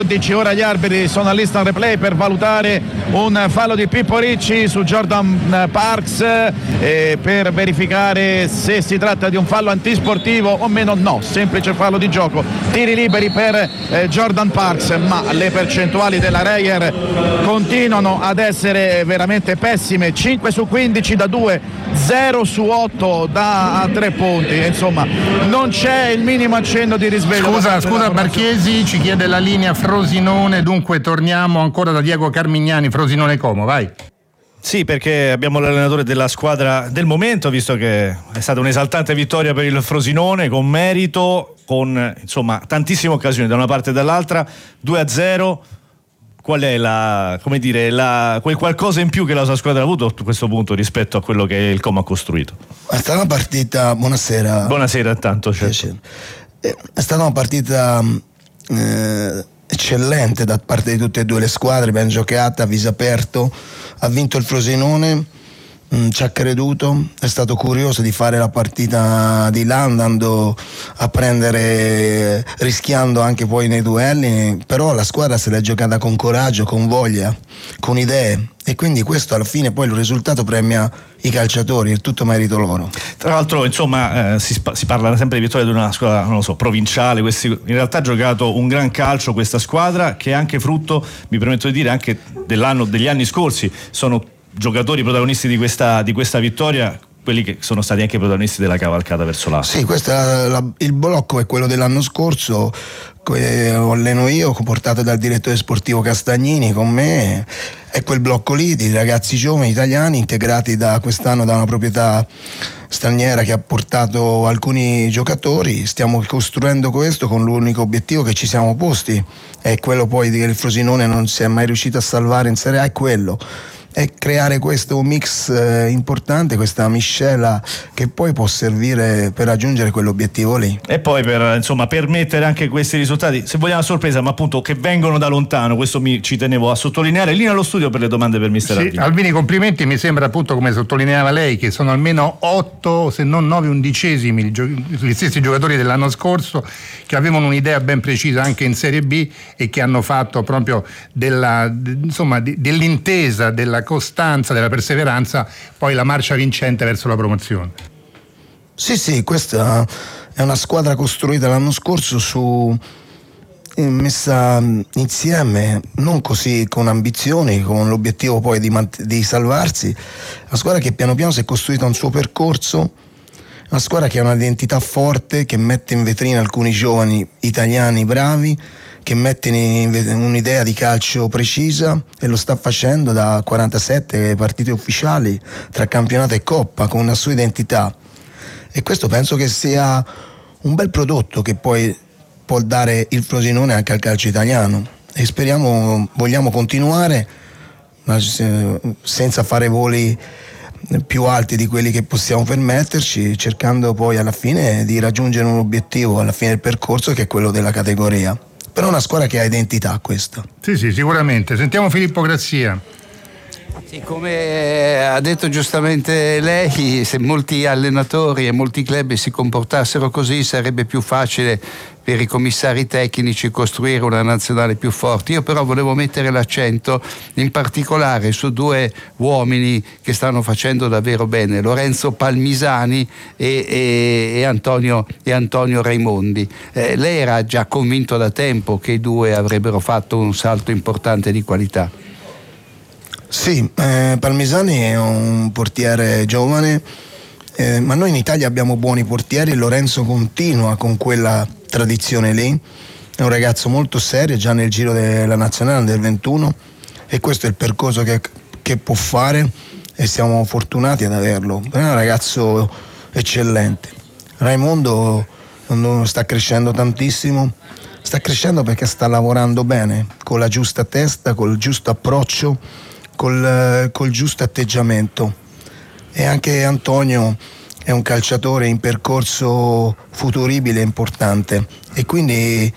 Ora gli arbitri sono all'Instant Replay per valutare un fallo di Pippo Ricci su Jordan Parks per verificare se si tratta di un fallo antisportivo o meno. No, semplice fallo di gioco, tiri liberi per Jordan Parks, ma le percentuali della Reyer continuano ad essere veramente pessime. 5 su 15 da 2, 0 su 8 da 3 punti, insomma non c'è il minimo accenno di risveglio. Scusa Marchesi, ci chiede la linea Frosinone, dunque torniamo ancora da Diego Carmignani. Frosinone Como, vai. Sì, perché abbiamo l'allenatore della squadra del momento, visto che è stata un'esaltante vittoria per il Frosinone, con merito, con insomma tantissime occasioni da una parte e dall'altra. 2-0. Qual è quel qualcosa in più che la sua squadra ha avuto a questo punto rispetto a quello che il Como ha costruito? È stata una partita, buonasera. Buonasera intanto, certo. È stata una partita eccellente da parte di tutte e due le squadre, ben giocata, a viso aperto. Ha vinto il Frosinone, ci ha creduto, è stato curioso di fare la partita di là, andando a prendere, rischiando anche poi nei duelli, però la squadra se l'è giocata con coraggio, con voglia, con idee, e quindi questo alla fine poi il risultato premia i calciatori, è tutto merito loro. Tra l'altro insomma si parla sempre di vittoria di una squadra, non lo so, provinciale. In realtà ha giocato un gran calcio questa squadra, che è anche frutto, mi permetto di dire, anche degli anni scorsi. Sono giocatori protagonisti di questa vittoria quelli che sono stati anche protagonisti della cavalcata verso l'Asso. Sì, il blocco è quello dell'anno scorso, alleno io, portato dal direttore sportivo Castagnini con me. È quel blocco lì di ragazzi giovani italiani integrati da quest'anno da una proprietà straniera che ha portato alcuni giocatori. Stiamo costruendo questo con l'unico obiettivo che ci siamo posti, è quello poi che il Frosinone non si è mai riuscito a salvare in Serie A, è quello. È creare questo mix importante, questa miscela che poi può servire per raggiungere quell'obiettivo lì. E poi per permettere anche questi risultati, se vogliamo a sorpresa, ma appunto che vengono da lontano, questo ci tenevo a sottolineare. Linea allo studio per le domande per mister Albini. Albini, complimenti, mi sembra appunto, come sottolineava lei, che sono almeno 8 se non 9 undicesimi gli stessi giocatori dell'anno scorso, che avevano un'idea ben precisa anche in Serie B e che hanno fatto proprio dell'intesa, della costanza, della perseveranza, poi la marcia vincente verso la promozione. Sì, questa è una squadra costruita l'anno scorso messa insieme, non così con ambizioni, con l'obiettivo poi di salvarsi. Una squadra che piano piano si è costruita un suo percorso, una squadra che ha un'identità forte, che mette in vetrina alcuni giovani italiani bravi, che mette un'idea di calcio precisa, e lo sta facendo da 47 partite ufficiali tra campionato e coppa, con una sua identità, e questo penso che sia un bel prodotto che poi può dare il Frosinone anche al calcio italiano, e vogliamo continuare, ma senza fare voli più alti di quelli che possiamo permetterci, cercando poi alla fine di raggiungere un obiettivo alla fine del percorso, che è quello della categoria. Però è una squadra che ha identità, questa. Sì, sicuramente. Sentiamo Filippo Grazia. Sì, come ha detto giustamente lei, se molti allenatori e molti club si comportassero così, sarebbe più facile per i commissari tecnici costruire una nazionale più forte. Io però volevo mettere l'accento in particolare su due uomini che stanno facendo davvero bene, Lorenzo Palmisani e Antonio Raimondi. Lei era già convinto da tempo che i due avrebbero fatto un salto importante di qualità? Sì, Palmisani è un portiere giovane, ma noi in Italia abbiamo buoni portieri, e Lorenzo continua con quella tradizione lì. È un ragazzo molto serio, già nel giro della nazionale del 21, e questo è il percorso che può fare, e siamo fortunati ad averlo. È un ragazzo eccellente. Raimondo sta crescendo tantissimo, sta crescendo perché sta lavorando bene, con la giusta testa, col giusto approccio, col giusto atteggiamento. E anche Antonio è un calciatore in percorso futuribile e importante, e quindi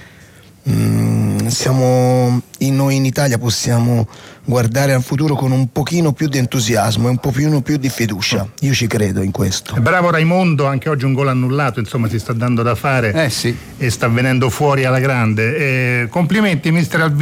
noi in Italia possiamo guardare al futuro con un pochino più di entusiasmo e un pochino più di fiducia. Io ci credo in questo. Bravo Raimondo, anche oggi un gol annullato, insomma si sta dando da fare, sì. E sta venendo fuori alla grande. Complimenti mister Albini.